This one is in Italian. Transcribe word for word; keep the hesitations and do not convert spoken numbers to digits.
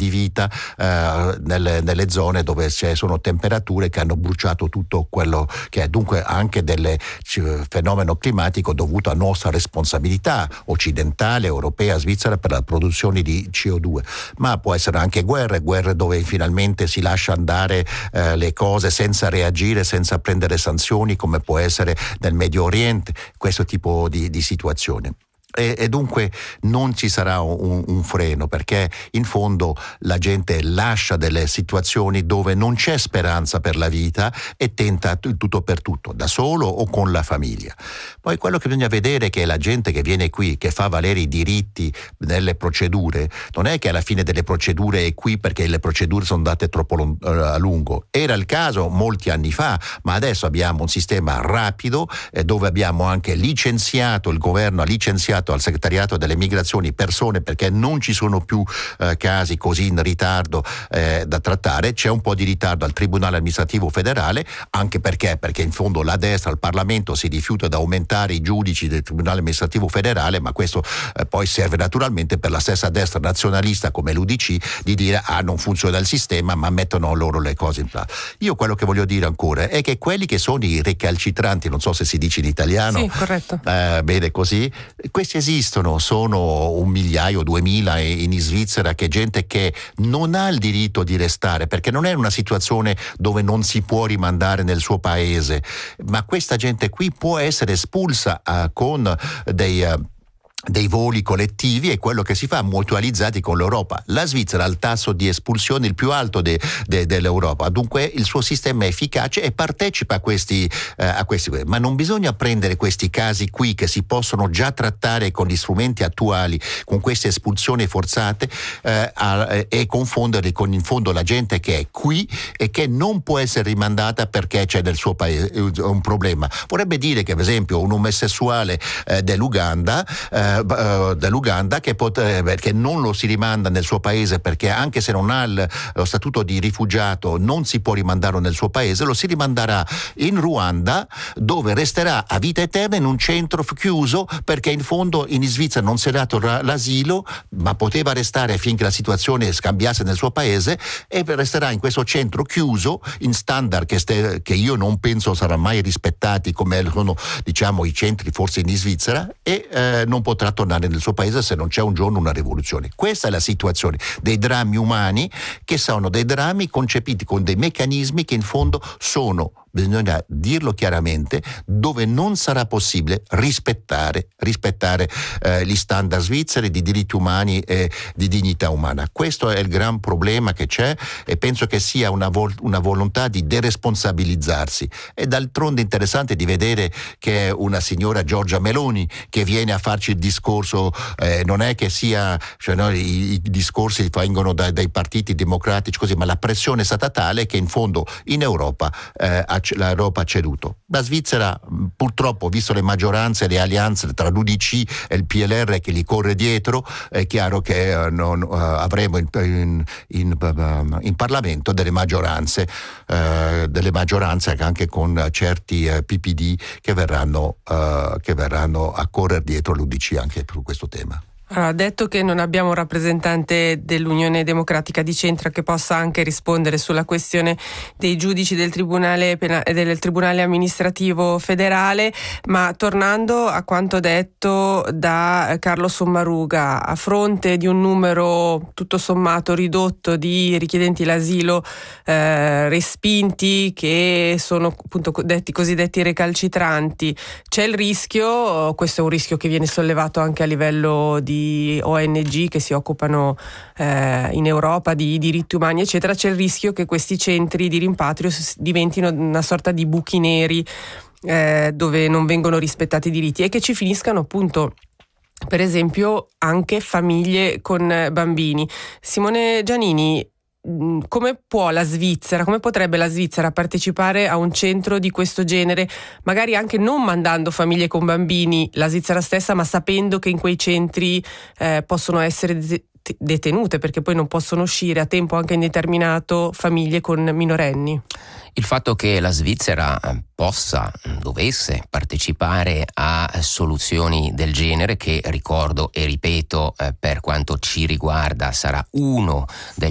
di vita eh, nelle, nelle zone dove ci sono temperature che hanno bruciato tutto quello che è, dunque anche del fenomeno climatico dovuto a nostra responsabilità occidentale, europea, svizzera per la produzione di C O due, ma può essere anche guerre, guerre dove finalmente si lascia andare eh, le cose senza reagire, senza prendere sanzioni, come può essere nel Medio Oriente, questo tipo di, di situazione. E, e dunque non ci sarà un, un freno, perché in fondo la gente lascia delle situazioni dove non c'è speranza per la vita e tenta t- tutto per tutto, da solo o con la famiglia. Poi quello che bisogna vedere è che la gente che viene qui, che fa valere i diritti nelle procedure, non è che alla fine delle procedure è qui perché le procedure sono andate troppo long- a lungo. Era il caso molti anni fa, ma adesso abbiamo un sistema rapido eh, dove abbiamo anche licenziato, il governo ha licenziato al segretariato delle migrazioni persone perché non ci sono più eh, casi così in ritardo eh, da trattare. C'è un po' di ritardo al Tribunale amministrativo federale, anche perché perché in fondo la destra al Parlamento si rifiuta di aumentare i giudici del Tribunale amministrativo federale, ma questo eh, poi serve naturalmente per la stessa destra nazionalista come l'U D C di dire ah non funziona il sistema, ma mettono loro le cose in pratica. Io quello che voglio dire ancora è che quelli che sono i recalcitranti, non so se si dice in italiano, sì, corretto. Eh, bene così, questi esistono, sono un migliaio, duemila in Svizzera, che gente che non ha il diritto di restare perché non è una situazione dove non si può rimandare nel suo paese, ma questa gente qui può essere espulsa uh, con dei uh, dei voli collettivi, e quello che si fa mutualizzati con l'Europa. La Svizzera ha il tasso di espulsione il più alto de, de, dell'Europa, dunque il suo sistema è efficace e partecipa a questi, eh, a questi, ma non bisogna prendere questi casi qui che si possono già trattare con gli strumenti attuali, con queste espulsioni forzate eh, a, e confonderli con in fondo la gente che è qui e che non può essere rimandata perché c'è nel suo paese un problema. Vorrebbe dire che per esempio un omosessuale eh, dell'Uganda eh, dell'Uganda che, pot- che non lo si rimanda nel suo paese perché anche se non ha il, lo statuto di rifugiato non si può rimandarlo nel suo paese, lo si rimanderà in Ruanda, dove resterà a vita eterna in un centro chiuso, perché in fondo in Svizzera non si è dato l'asilo, ma poteva restare finché la situazione scambiasse nel suo paese, e resterà in questo centro chiuso in standard che, ste- che io non penso saranno mai rispettati come sono, diciamo, i centri forse in Svizzera, e eh, non potrà tornare nel suo paese se non c'è un giorno una rivoluzione. Questa è la situazione dei drammi umani, che sono dei drammi concepiti con dei meccanismi che in fondo sono, bisogna dirlo chiaramente, dove non sarà possibile rispettare, rispettare eh, gli standard svizzeri di diritti umani e di dignità umana. Questo è il gran problema che c'è, e penso che sia una, vol- una volontà di deresponsabilizzarsi. È d'altronde interessante di vedere che è una signora Giorgia Meloni che viene a farci il discorso, eh, non è che sia, cioè, no, i, i discorsi vengono da, dai partiti democratici così, ma la pressione è stata tale che in fondo in Europa eh, l'Europa ha ceduto. La Svizzera purtroppo, visto le maggioranze e le alleanze tra l'U D C e il P L R che gli corre dietro, è chiaro che uh, non, uh, avremo in, in, in, uh, in Parlamento delle maggioranze, uh, delle maggioranze anche con certi uh, P P D che verranno, uh, che verranno a correre dietro l'U D C anche su questo tema. Allora, detto che non abbiamo un rappresentante dell'Unione Democratica di Centro che possa anche rispondere sulla questione dei giudici del Tribunale, Pena- del Tribunale Amministrativo Federale, ma tornando a quanto detto da Carlo Sommaruga, a fronte di un numero tutto sommato ridotto di richiedenti l'asilo eh, respinti, che sono appunto detti, cosiddetti recalcitranti, c'è il rischio, questo è un rischio che viene sollevato anche a livello di O N G che si occupano eh, in Europa di diritti umani eccetera, c'è il rischio che questi centri di rimpatrio diventino una sorta di buchi neri eh, dove non vengono rispettati i diritti, e che ci finiscano appunto per esempio anche famiglie con bambini. Simone Giannini, come può la Svizzera, come potrebbe la Svizzera partecipare a un centro di questo genere, magari anche non mandando famiglie con bambini, la Svizzera stessa, ma sapendo che in quei centri eh, possono essere de- detenute, perché poi non possono uscire a tempo anche indeterminato, famiglie con minorenni? Il fatto che la Svizzera possa, dovesse partecipare a soluzioni del genere, che ricordo e ripeto eh, per quanto ci riguarda sarà uno degli